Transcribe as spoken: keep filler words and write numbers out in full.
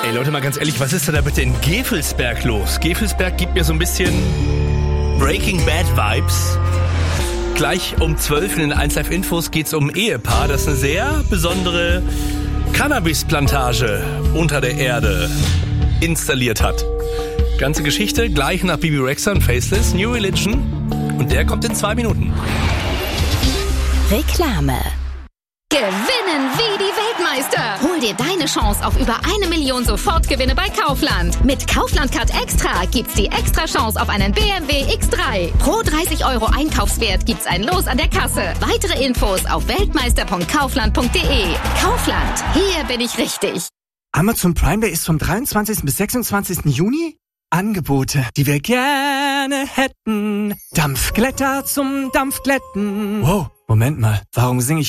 Ey Leute, mal ganz ehrlich, was ist denn da bitte in Gevelsberg los? Gevelsberg gibt mir so ein bisschen Breaking Bad Vibes. Gleich um zwölf in den eins Live Infos geht's um ein Ehepaar, das eine sehr besondere Cannabisplantage unter der Erde installiert hat. Ganze Geschichte gleich nach Bibi Rexha und Faceless, New Religion. Und der kommt in zwei Minuten. Reklame. Gewinnen wie die Weltmeister! Hol dir deine Chance auf über eine Million Sofortgewinne bei Kaufland. Mit Kaufland Card Extra gibt's die extra Chance auf einen B M W X drei. Pro dreißig Euro Einkaufswert gibt's ein Los an der Kasse. Weitere Infos auf weltmeister punkt kaufland punkt de. Kaufland, hier bin ich richtig. Amazon Prime Day ist vom dreiundzwanzigsten bis sechsundzwanzigsten Juni. Angebote, die wir gerne hätten. Dampfglätter zum Dampfglätten. Wow, Moment mal, warum singe ich